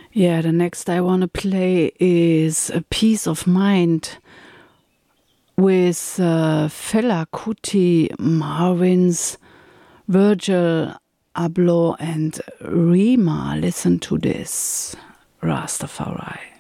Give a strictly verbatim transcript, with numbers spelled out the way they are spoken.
Yeah, the next I want to play is A Peace of Mind with uh, Fela Kuti, Marvin's, Virgil Abloh, and Rima. Listen to this, Rastafari.